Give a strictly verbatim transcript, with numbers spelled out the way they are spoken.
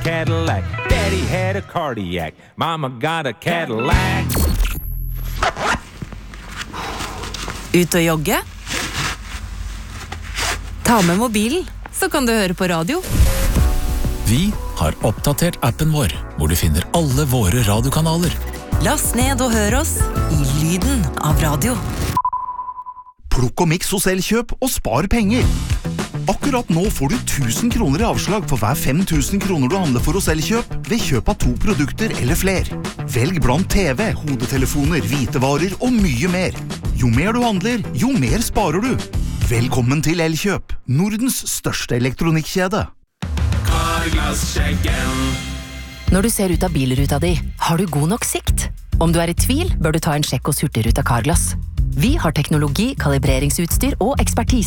Cadillac. Daddy had a cardiac. Mama got a Cadillac. Ut og jogge? Ta med mobilen, så kan du høre på radio. Vi har oppdatert appen vår, hvor du finner alle våre radiokanaler. Last ned og hør oss i lyden av radio. Plukk og miks hos Elkjøp og spar penger. Akkurat nå får du tusen kroner i avslag for hver fem tusen kroner du handler for hos Elkjøp ved kjøp av to produkter eller fler. Velg blant T V, hodetelefoner, hvitevarer og mye mer. Jo mer du handler, jo mer sparer du. Velkommen til Elkjøp, Nordens største elektronikkjede. Carglass-sjekken. Når du ser ut av bilruta di, har du god nok sikt? Om du er i tvil, bør du ta en sjekk hos Hurtigruta Carglass. Vi har teknologi, kalibreringsutstyr og ekspertise